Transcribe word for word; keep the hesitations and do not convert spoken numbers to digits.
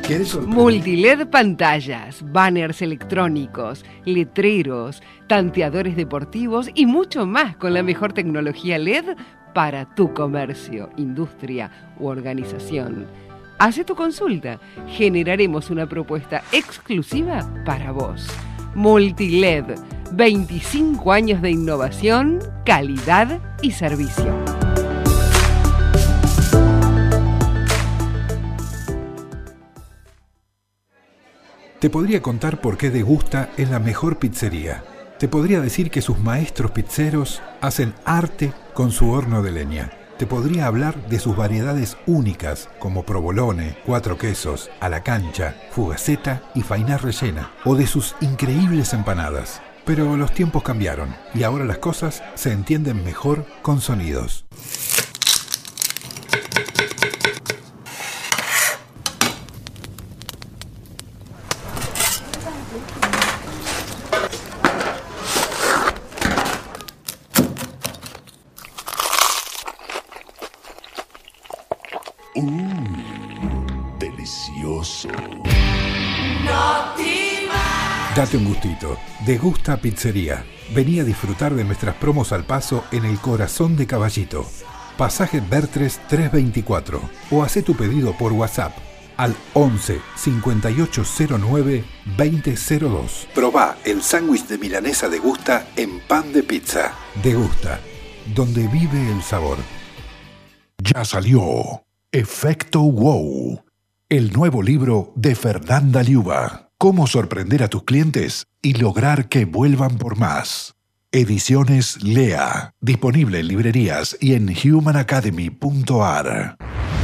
¿Quieres sorprender? Multiled pantallas, banners electrónicos, letreros, tanteadores deportivos y mucho más con la mejor tecnología L E D para tu comercio, industria u organización. Hace tu consulta. Generaremos una propuesta exclusiva para vos. Multiled, veinticinco años de innovación, calidad y servicio. Te podría contar por qué Degusta es la mejor pizzería. Te podría decir que sus maestros pizzeros hacen arte con su horno de leña. Te podría hablar de sus variedades únicas como provolone, cuatro quesos, a la cancha, fugaceta y fainá rellena, o de sus increíbles empanadas. Pero los tiempos cambiaron y ahora las cosas se entienden mejor con sonidos. Uh, delicioso. Date un gustito. Degusta Pizzería. Vení a disfrutar de nuestras promos al paso en el corazón de Caballito. Pasaje Bertres trescientos veinticuatro. O hacé tu pedido por WhatsApp al once cincuenta y ocho cero nueve veinte cero dos. Probá el sándwich de milanesa Degusta en pan de pizza. Degusta, donde vive el sabor. Ya salió Efecto Wow, el nuevo libro de Fernanda Liuba. Cómo sorprender a tus clientes y lograr que vuelvan por más. Ediciones Lea, disponible en librerías y en human academy punto a r.